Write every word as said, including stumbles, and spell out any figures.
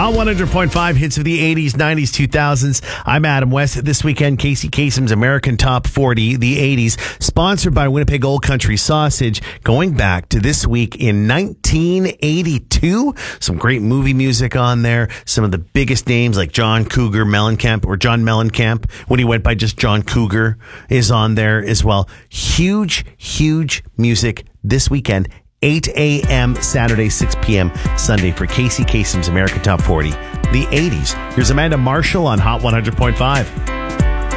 On one hundred point five, hits of the eighties, nineties, two thousands. I'm Adam West. This weekend, Casey Kasem's American Top forty, the eighties, sponsored by Winnipeg Old Country Sausage, going back to this week in nineteen eighty-two. Some great movie music on there. Some of the biggest names like John Cougar Mellencamp, or John Mellencamp, when he went by just John Cougar, is on there as well. Huge, huge music this weekend. eight a.m. Saturday, six p.m. Sunday for Casey Kasem's American Top forty, the eighties. Here's Amanda Marshall on Hot one hundred point five.